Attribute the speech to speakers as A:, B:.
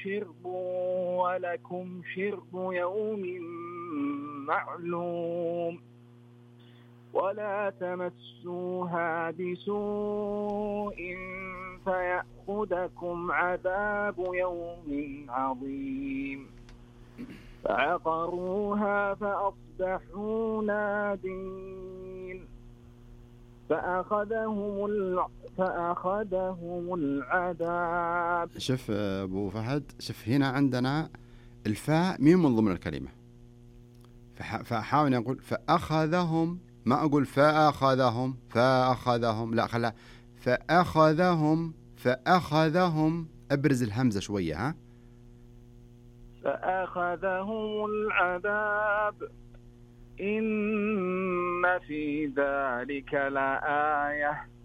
A: شرب ولكم شرب يوم معلوم ولا تمسوها بسوء فيأخذكم عذاب يوم عظيم فعقروها فأصبحوا نادمين فأخذهم العذاب.
B: شوف أبو فهد، شوف هنا عندنا الفاء مين من ضمن الكلمة، فأحاول أقول فأخذهم، ما أقول فأخذهم، لا خلا فأخذهم أبرز الهمزة شوية. ها،
A: فأخذهم العذاب إن في ذلك لآية